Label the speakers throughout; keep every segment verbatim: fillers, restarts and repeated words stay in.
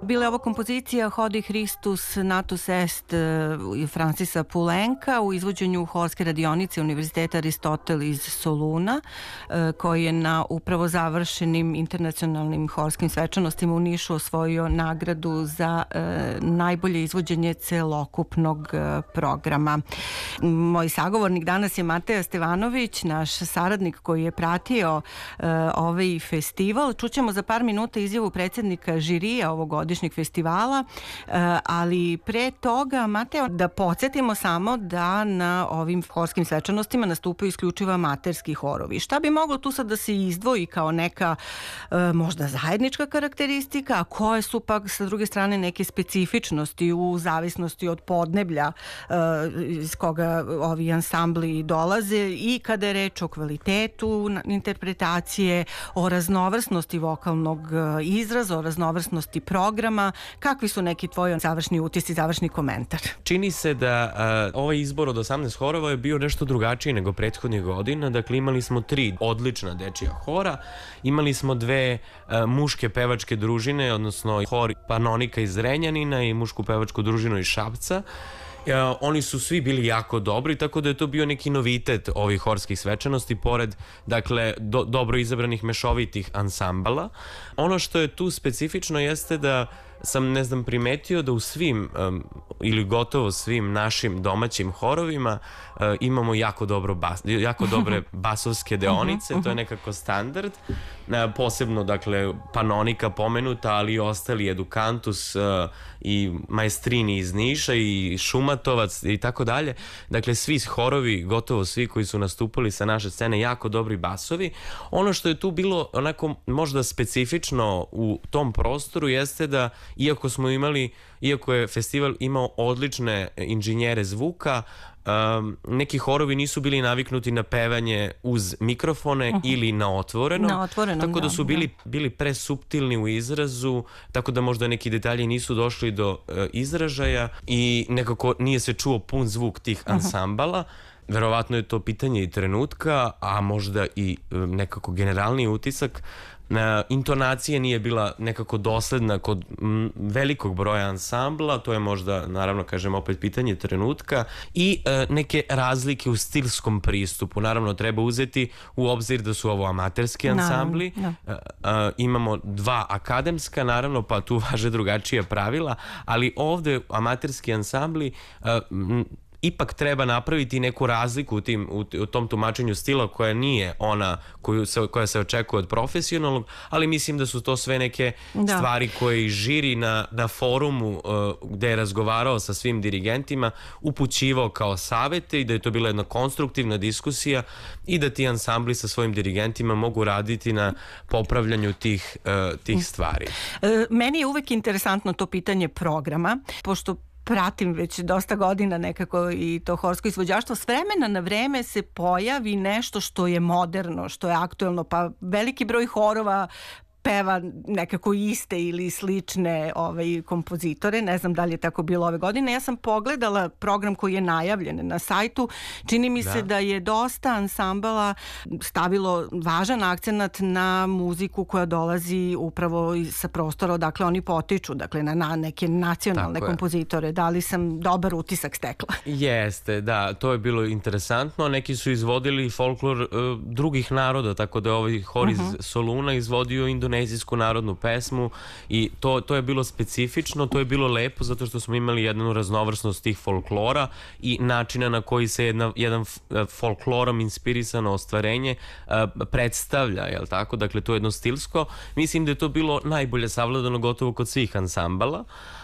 Speaker 1: bila je ovo kompozicija Hodi Hristus Natus Est Francisa Poulenca u izvođenju horske radionice Univerziteta Aristotel iz Soluna, koji je na upravo završenim internacionalnim horskim svečanostima u Nišu osvojio nagradu za najbolje izvođenje celokupnog programa. Moj sagovornik danas je Mateja Stevanović, naš saradnik koji je pratio ovaj festival. Čućemo za par minuta izjavu predsjednika žirija ovogodišnjeg festivala, ali pre toga, Mateo, da podsjetimo samo da na ovim horskim svečanostima nastupaju isključivo amaterski horovi. Šta bi moglo tu sad da se izdvoji kao neka možda zajednička karakteristika, a koje su pak sa druge strane neke specifičnosti u zavisnosti od podneblja iz koga ovi ansambli dolaze i kada je reč o kvalitetu interpretacije, o raznovrsnosti vokalnog izraza, o raznovrsnosti programa. Kakvi su neki tvoji završni utisci, završni komentar?
Speaker 2: Čini se da a, ovaj izbor od osamnaest horova je bio nešto drugačiji nego prethodnih godina. Dakle, imali smo tri odlična dečija hora, imali smo dve a, muške pevačke družine, odnosno hor Panonika iz Zrenjanina i mušku pevačku družinu iz Šapca. Uh, oni su svi bili jako dobri, tako da je to bio neki novitet ovih horskih svečanosti, pored, dakle, do, dobro izabranih mešovitih ansambala. Ono što je tu specifično jeste da sam, ne znam, primetio da u svim um, ili gotovo svim našim domaćim horovima uh, imamo jako, dobro bas, jako dobre basovske deonice, to je nekako standard. Uh, posebno, dakle, Panonika pomenuta, ali i ostali Edukantus uh, i Maestrini iz Niša i Šumatovac i tako dalje. Dakle, svi horovi, gotovo svi koji su nastupali sa naše scene, jako dobri basovi. Ono što je tu bilo onako možda specifično u tom prostoru jeste da iako smo imali, iako je festival imao odlične inženjere zvuka, um, neki horovi nisu bili naviknuti na pevanje uz mikrofone uh-huh. ili na otvorenom,
Speaker 1: na otvorenom,
Speaker 2: tako da su bili,
Speaker 1: da.
Speaker 2: bili presuptilni u izrazu, tako da možda neki detalji nisu došli do uh, izražaja i nekako nije se čuo pun zvuk tih uh-huh. ansambala. Verovatno je to pitanje i trenutka, a možda i um, nekako generalni utisak. Na, intonacija nije bila nekako dosledna kod m, velikog broja ansambla, to je možda, naravno, kažem opet pitanje trenutka i e, neke razlike u stilskom pristupu. Naravno, treba uzeti u obzir da su ovo amaterski ansambli.
Speaker 1: No, no.
Speaker 2: E, e, imamo dva akademska, naravno, pa tu važe drugačija pravila, ali ovde amaterski ansambli e, m, ipak treba napraviti neku razliku u, tim, u, u tom tumačenju stila koja nije ona koju se, koja se očekuje od profesionalnog, ali mislim da su to sve neke da. stvari koje žiri na, na forumu uh, gde je razgovarao sa svim dirigentima, upućivao kao savete i da je to bila jedna konstruktivna diskusija i da ti ansambli sa svojim dirigentima mogu raditi na popravljanju tih, uh, tih stvari.
Speaker 1: E, meni je uvek interesantno to pitanje programa, pošto pratim već dosta godina nekako i to horsko izvođaštvo, s vremena na vreme se pojavi nešto što je moderno, što je aktuelno, pa veliki broj horova peva nekako iste ili slične ovaj, kompozitore, ne znam da li je tako bilo ove godine. Ja sam pogledala program koji je najavljen na sajtu, čini mi da. se da je dosta ansambala stavilo važan akcenat na muziku koja dolazi upravo sa prostora odakle oni potiču, dakle na, na neke nacionalne kompozitore. Da li sam dobar utisak stekla?
Speaker 2: Jeste, da, to je bilo interesantno. Neki su izvodili folklor uh, drugih naroda, tako da ovaj hor iz uh-huh. Soluna izvodio indonezijsku narodnu pesmu i to, to je bilo specifično, to je bilo lepo zato što smo imali jednu raznovrsnost tih folklora i načina na koji se jedna, jedan folklorom inspirisano ostvarenje uh, predstavlja, jel tako? Dakle, to je jedno stilsko. Mislim da je to bilo najbolje savladano gotovo kod svih ansambala.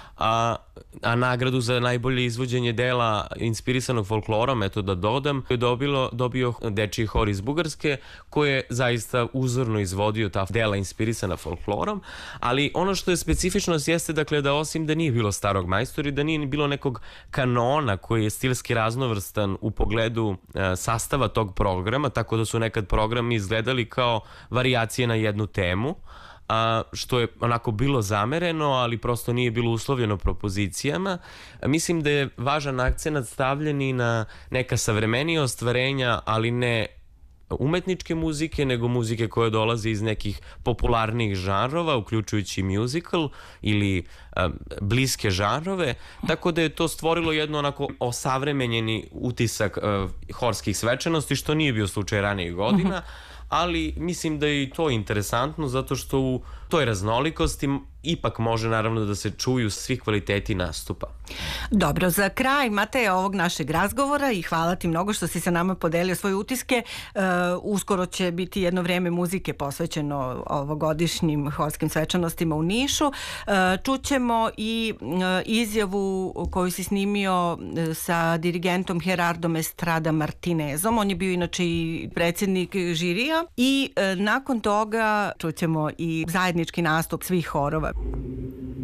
Speaker 2: A, a nagradu za najbolje izvođenje dela inspirisanog folklorom, eto da dodam, je dobilo, dobio dečiji hor iz Bugarske koji je zaista uzorno izvodio ta dela inspirisana folklorom, ali ono što je specifičnost jeste, dakle, da osim da nije bilo starog majstora i da nije bilo nekog kanona koji je stilski raznovrstan u pogledu e, sastava tog programa, tako da su nekad programi izgledali kao varijacije na jednu temu, a, što je onako bilo zamereno, ali prosto nije bilo uslovljeno propozicijama. Mislim da je važan akcenat stavljen i na neka savremenija ostvarenja, ali ne umetničke muzike, nego muzike koja dolazi iz nekih popularnijih žanrova, uključujući musical ili um, bliske žanrove, tako da je to stvorilo jedno onako osavremenjeni utisak uh, horskih svečanosti, što nije bio slučaj ranijih godina, ali mislim da je i to interesantno zato što u toj raznolikosti ipak može naravno da se čuju svi kvaliteti nastupa.
Speaker 1: Dobro, za kraj, Matej, ovog našeg razgovora i hvala ti mnogo što si sa nama podelio svoje utiske. Uh, uskoro će biti jedno vreme muzike posvećeno ovogodišnjim horskim svečanostima u Nišu. Uh, čućemo i uh, izjavu koju si snimio uh, sa dirigentom Gerardom Estrada Martinezom. On je bio inače i predsjednik žirija i uh, nakon toga čućemo i zajednički nastup svih horova.